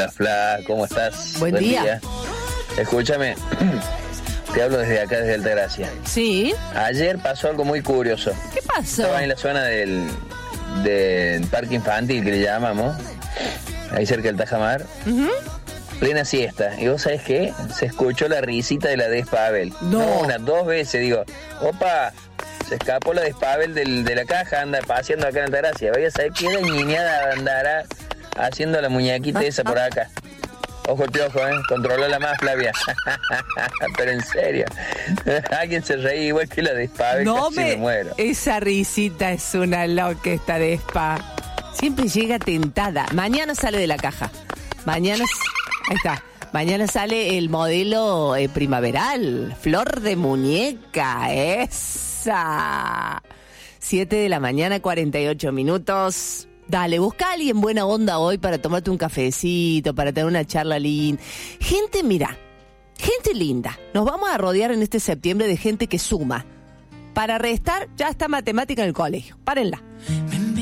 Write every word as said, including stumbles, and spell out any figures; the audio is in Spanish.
Hola, Fla, ¿cómo estás? Buen, Buen día. día. Escúchame, te hablo desde acá, desde Altagracia. Sí. Ayer pasó algo muy curioso. ¿Qué pasó? Estaba en la zona del, del parque infantil que le llamamos, ahí cerca del Tajamar. Uh-huh. Plena siesta. Y vos sabés qué, se escuchó la risita de la Despavel. No. no una, dos veces, digo, opa, se escapó la Despavel del, de la caja, anda paseando acá en Altagracia. Vaya a saber qué niñada andará haciendo la muñequita ah, esa por acá. Ojo el piojo, ¿eh? Controlala más, Flavia. Pero en serio, alguien se reí igual que la Despavel, no casi me, me muero. Esa risita es una loca, esta Despa. Siempre llega tentada. Mañana sale de la caja. Mañana... Ahí está. Mañana sale el modelo eh, primaveral. Flor de muñeca. Esa. Siete de la mañana, cuarenta y ocho minutos. Dale, busca a alguien buena onda hoy para tomarte un cafecito, para tener una charla linda. Gente, mira, gente linda. Nos vamos a rodear en este septiembre de gente que suma. Para restar, ya está matemática en el colegio. Párenla.